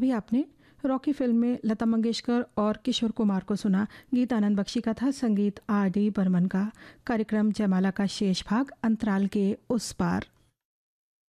अभी आपने Rocky film में लता मंगेशकर और किशोर कुमार को सुना। गीत आनंद बख्शी का था, संगीत आर डी बर्मन का। कार्यक्रम जयमाला का शेष भाग अंतराल के उस पार।